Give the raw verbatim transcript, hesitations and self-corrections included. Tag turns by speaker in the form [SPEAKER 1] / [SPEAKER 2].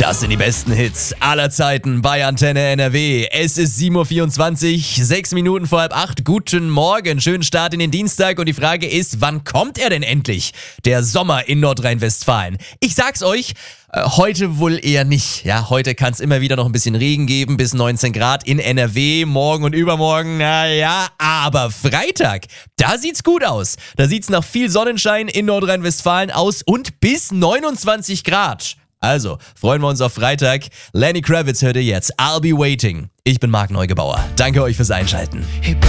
[SPEAKER 1] Das sind die besten Hits aller Zeiten bei Antenne N R W. Es ist sieben Uhr vierundzwanzig, sechs Minuten vor halb acht. Guten Morgen, schönen Start in den Dienstag. Und die Frage ist, wann kommt er denn endlich? Der Sommer in Nordrhein-Westfalen. Ich sag's euch, äh, heute wohl eher nicht. Ja, heute kann es immer wieder noch ein bisschen Regen geben, bis neunzehn Grad in N R W. Morgen und übermorgen, naja, aber Freitag, da sieht's gut aus. Da sieht's nach viel Sonnenschein in Nordrhein-Westfalen aus und bis neunundzwanzig Grad. Also, freuen wir uns auf Freitag. Lenny Kravitz hört ihr jetzt. I'll be waiting. Ich bin Marc Neugebauer. Danke euch fürs Einschalten.